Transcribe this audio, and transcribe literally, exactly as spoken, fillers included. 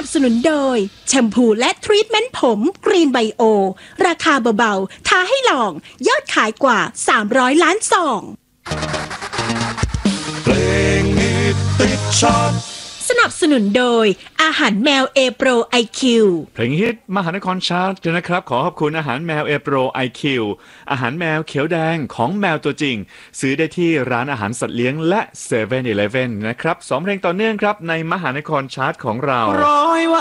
บสนุนโดยแชมพูและทรีทเมนต์ผมกรีนไบโอราคาเบาๆท้าให้ลองยอดขายกว่าสามร้อยล้านซองเพลงฮิตติดชาร์ตสนับสนุนโดยอาหารแมวเอโปร ไอ คิวเพลงฮิตมหานครชาร์ตนะครับขอขอบคุณอาหารแมวเอโปร ไอ คิว อาหารแมวเขียวแดงของแมวตัวจริงซื้อได้ที่ร้านอาหารสัตว์เลี้ยงและ เซเว่น อีเลฟเว่น นะครับสองเพลงต่อเนื่องครับในมหานครชาร์ตของเรา